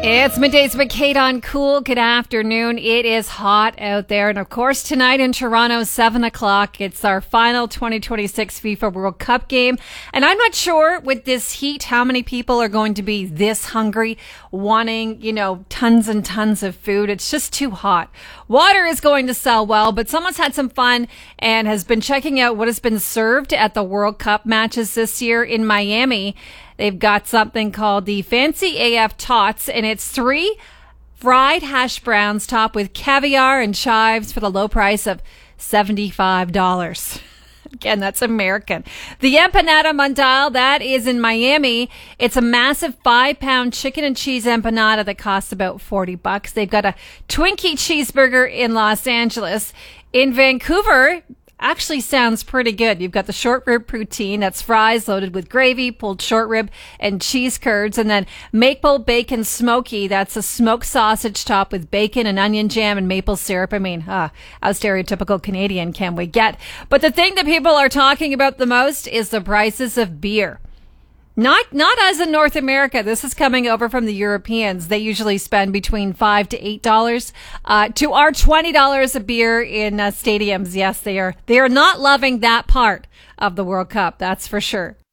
It's middays with Kate on Cool. Good afternoon. It is hot out there. And of course, tonight in Toronto, 7 o'clock, it's our final 2026 FIFA World Cup game. And I'm not sure with this heat how many people are going to be this hungry, wanting, tons and tons of food. It's just too hot. Water is going to sell well, but someone's had some fun and has been checking out what has been served at the World Cup matches this year in Miami. They've got something called the Fancy AF Tots, and it's 3 fried hash browns topped with caviar and chives for the low price of $75. Again, that's American. The Empanada Mundial, that is in Miami. It's a massive 5-pound chicken and cheese empanada that costs about $40. They've got a Twinkie cheeseburger in Los Angeles. In Vancouver, actually sounds pretty good. You've got the short rib poutine. That's fries loaded with gravy, pulled short rib, and cheese curds. And then maple bacon smoky. That's a smoked sausage topped with bacon and onion jam and maple syrup. I mean, how stereotypical Canadian can we get? But the thing that people are talking about the most is the prices of beer. Not as in North America. This is coming over from the Europeans. They usually spend between $5 to $8 to our $20 a beer in stadiums. Yes, they are not loving that part of the World Cup. That's for sure.